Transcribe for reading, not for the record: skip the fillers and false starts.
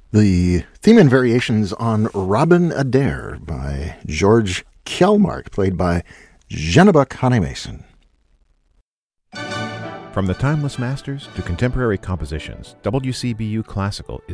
The theme and variations on Robin Adair by George Kjellmark, played by Jenebuck Honey Mason. From the timeless masters to contemporary compositions, WCBU Classical